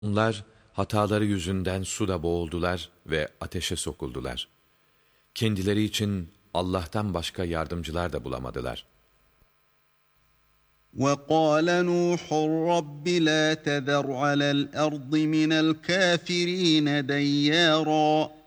Onlar hataları yüzünden suda boğuldular ve ateşe sokuldular. Kendileri için Allah'tan başka yardımcılar da bulamadılar. وَقَالَ نُوحٌ رَبِّ لَا تَذَرْ عَلَى الْأَرْضِ مِنَ الْكَافِرِينَ دَيَّارًا